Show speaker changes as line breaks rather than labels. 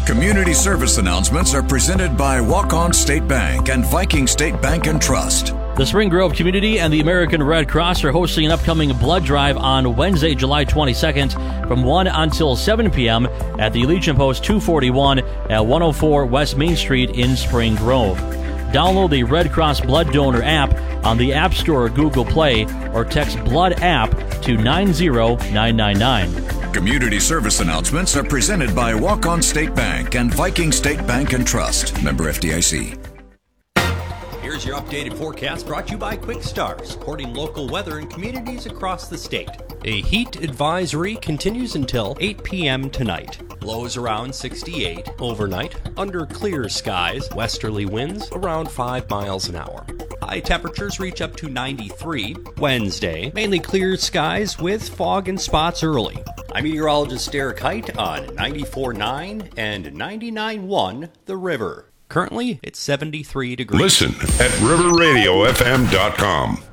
Community service announcements are presented by Walk-On State Bank and Viking State Bank and Trust.
The Spring Grove community and the American Red Cross are hosting an upcoming blood drive on Wednesday, July 22nd from 1 until 7 p.m. at the Legion Post 241 at 104 West Main Street in Spring Grove. Download the Red Cross Blood Donor app on the App Store or Google Play or text BLOOD app to 90999.
Community service announcements are presented by Walk-On State Bank and Viking State Bank and Trust. Member FDIC.
Here's your updated forecast brought to you by Quick Start, supporting local weather in communities across the state. A heat advisory continues until 8 p.m. tonight. Lows around 68 overnight, under clear skies, westerly winds around 5 miles an hour. High temperatures reach up to 93. Wednesday, mainly clear skies with fog and spots early. I'm meteorologist Derek Height on 94.9 and 99.1 The River. Currently, it's 73 degrees.
Listen at riverradiofm.com.